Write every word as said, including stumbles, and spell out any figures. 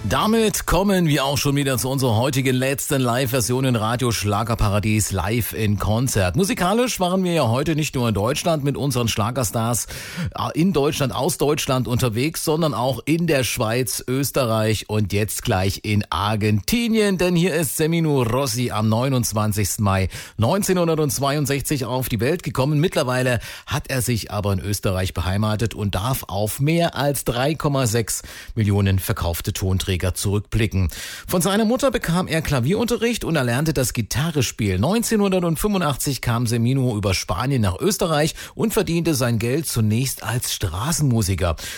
Damit kommen wir auch schon wieder zu unserer heutigen letzten Live-Version in Radio Schlagerparadies live in Konzert. Musikalisch waren wir ja heute nicht nur in Deutschland mit unseren Schlagerstars in Deutschland, aus Deutschland unterwegs, sondern auch in der Schweiz, Österreich und jetzt gleich in Argentinien. Denn hier ist Semino Rossi am neunundzwanzigsten Mai neunzehnhundertzweiundsechzig auf die Welt gekommen. Mittlerweile hat er sich aber in Österreich beheimatet und darf auf mehr als drei Komma sechs Millionen verkaufte Tonträger zurückblicken. Von seiner Mutter bekam er Klavierunterricht und erlernte das Gitarrespiel. neunzehnhundertfünfundachtzig kam Semino über Spanien nach Österreich und verdiente sein Geld zunächst als Straßenmusiker.